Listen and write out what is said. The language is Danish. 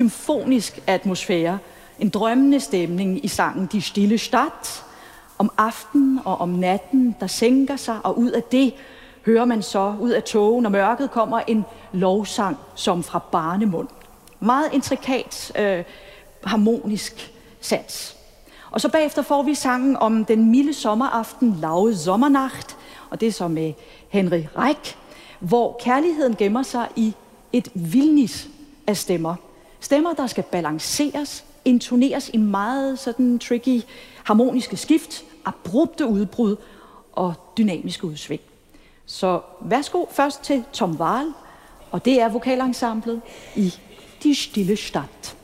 symfonisk atmosfære, en drømmende stemning i sangen Die stille Stadt. Om aftenen og om natten, der sænker sig, og ud af det hører man så, ud af tågen og mørket, kommer en lovsang som fra barnemund. Meget intrikat, harmonisk sats. Og så bagefter får vi sangen om den milde sommeraften, Laue Sommernacht, og det er så med Henry Reich, hvor kærligheden gemmer sig i et vildnis af stemmer. Stemmer, der skal balanceres, intoneres i meget sådan tricky, harmoniske skift, abrupte udbrud og dynamiske udsving. Så værsgo først til Tom Wahl, og det er vokalensemblet i Die stille Stadt.